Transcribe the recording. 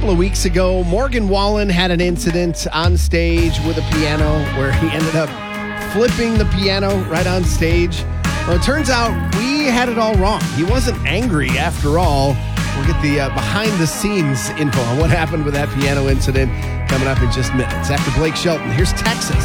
couple of weeks ago, Morgan Wallen had an incident on stage with a piano where he ended up flipping the piano right on stage. Well, it turns out we had it all wrong. He wasn't angry after all. We'll get the behind-the-scenes info on what happened with that piano incident coming up in just minutes. After Blake Shelton, here's Texas.